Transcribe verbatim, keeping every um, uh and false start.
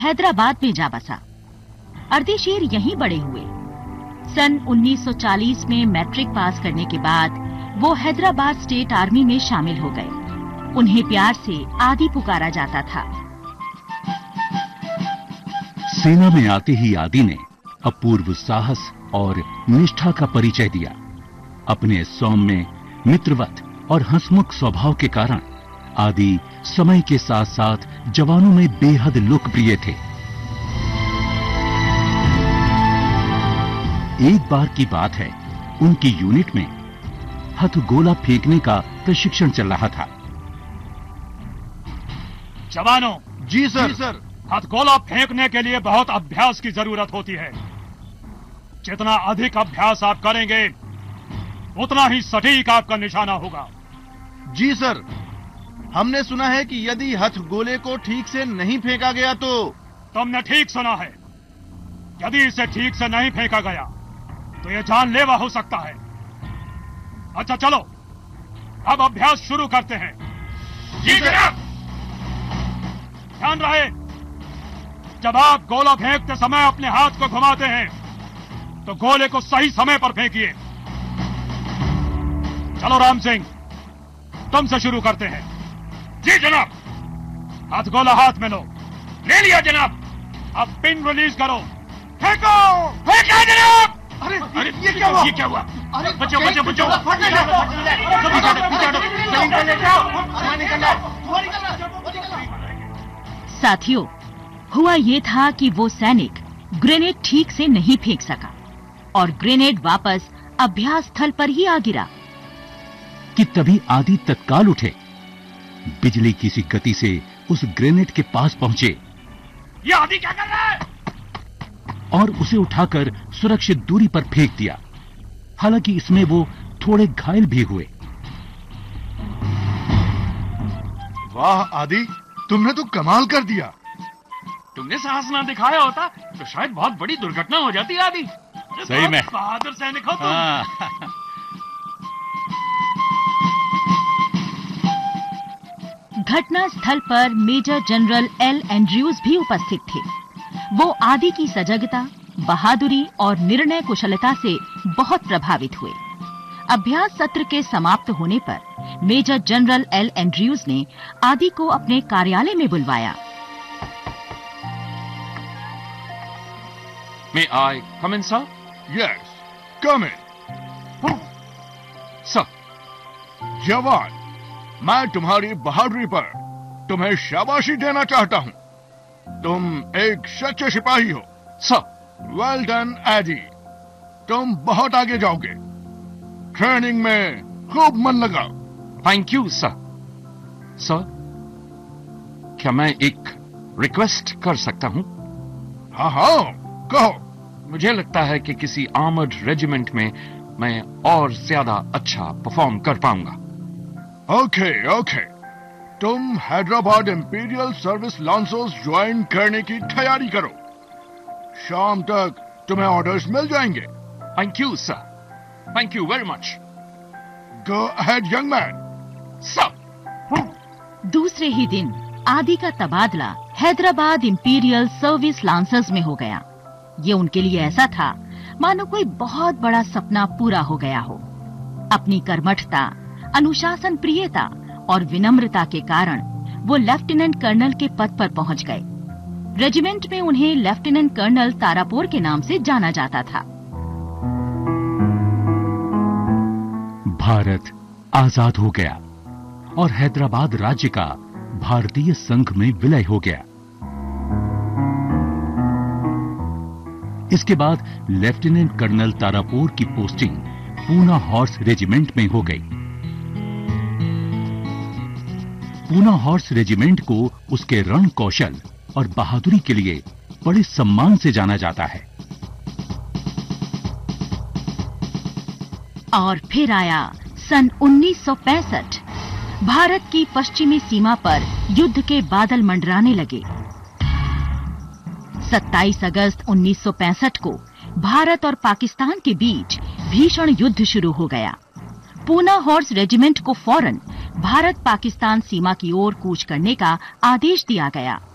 हैदराबाद में जा बसा। अर्देशीर यहीं बड़े हुए। सन उन्नीस सौ चालीस में मैट्रिक पास करने के बाद वो हैदराबाद स्टेट आर्मी में शामिल हो गए। उन्हें प्यार से आदि पुकारा जाता था। सेना में आते ही आदि ने अपूर्व साहस और निष्ठा का परिचय दिया। अपने सौम्य, मित्रवत और हंसमुख स्वभाव के कारण आदि समय के साथ साथ जवानों में बेहद लोकप्रिय थे। एक बार की बात है, उनकी यूनिट में हथगोला फेंकने का प्रशिक्षण चल रहा था। जवानों। जी सर। जी सर। हथगोला फेंकने के लिए बहुत अभ्यास की जरूरत होती है। जितना अधिक अभ्यास आप करेंगे उतना ही सटीक आपका निशाना होगा। जी सर, हमने सुना है कि यदि हथगोले को ठीक से नहीं फेंका गया तो। तुमने ठीक सुना है। यदि इसे ठीक से नहीं फेंका गया तो यह जानलेवा हो सकता है। अच्छा चलो, अब अभ्यास शुरू करते हैं। जी जनाब। ध्यान रहे, जब आप गोला फेंकते समय अपने हाथ को घुमाते हैं तो गोले को सही समय पर फेंकिए। चलो राम सिंह, तुमसे शुरू करते हैं। जी जनाब। हथगोला हाथ में लो। ले लिया जनाब। अब पिन रिलीज करो। फेंको। फेंका जनाब। अरे, अरे ये क्या हुआ? ये क्या हुआ? अरे बचो बचो बचो। साथियों, हुआ ये था कि वो सैनिक ग्रेनेड ठीक से नहीं फेंक सका और ग्रेनेड वापस अभ्यास स्थल पर ही आ गिरा कि तभी आदि तत्काल उठे। बिजली की सी गति से उस ग्रेनेड के पास पहुंचे। ये आदि क्या कर रहा है? और उसे उठाकर सुरक्षित दूरी पर फेंक दिया। हालांकि इसमें वो थोड़े घायल भी हुए। वाह आदि, तुमने तो कमाल कर दिया। तुमने साहस ना दिखाया होता तो शायद बहुत बड़ी दुर्घटना हो जाती आदि। सही में बहादुर सैनिक हो तुम। घटना स्थल पर मेजर जनरल एल एंड्रयूज भी उपस्थित थे। वो आदि की सजगता, बहादुरी और निर्णय कुशलता से बहुत प्रभावित हुए। अभ्यास सत्र के समाप्त होने पर मेजर जनरल एल एंड्रयूज ने आदि को अपने कार्यालय में बुलवाया। May I come in, sir? Yes, come in. Sir. जवान, मैं तुम्हारी बहादुरी पर तुम्हें शाबाशी देना चाहता हूं। तुम एक सच्चे सिपाही हो। सर। वेल डन एडी, तुम बहुत आगे जाओगे। ट्रेनिंग में खूब मन लगाओ। Thank you sir. सर, क्या मैं एक रिक्वेस्ट कर सकता हूं? हाँ हाँ, कहो। मुझे लगता है कि किसी आर्मर्ड रेजिमेंट में मैं और ज्यादा अच्छा परफॉर्म कर पाऊंगा। ओके ओके, तुम Hyderabad imperial service lancers join करने की तैयारी करो। शाम तक तुम्हें ऑर्डर्स मिल जाएंगे। Thank you sir. Thank you very much. Go ahead young man. Sir. दूसरे ही दिन आदि का तबादला हैदराबाद इंपीरियल सर्विस लांसर्स में हो गया। ये उनके लिए ऐसा था मानो कोई बहुत बड़ा सपना पूरा हो गया हो। अपनी कर्मठता, अनुशासन प्रियता और विनम्रता के कारण वो लेफ्टिनेंट कर्नल के पद पर पहुंच गए। रेजिमेंट में उन्हें लेफ्टिनेंट कर्नल तारापुर के नाम से जाना जाता था। भारत आजाद हो गया और हैदराबाद राज्य का भारतीय संघ में विलय हो गया। इसके बाद लेफ्टिनेंट कर्नल तारापुर की पोस्टिंग पूना हॉर्स रेजिमेंट में हो गई। पूना हॉर्स रेजिमेंट को उसके रण कौशल और बहादुरी के लिए बड़े सम्मान से जाना जाता है। और फिर आया सन उन्नीस सौ पैंसठ। भारत की पश्चिमी सीमा पर युद्ध के बादल मंडराने लगे। सत्ताईस अगस्त उन्नीस सौ पैंसठ को भारत और पाकिस्तान के बीच भीषण युद्ध शुरू हो गया। पूना हॉर्स रेजिमेंट को फौरन भारत पाकिस्तान सीमा की ओर कूच करने का आदेश दिया गया।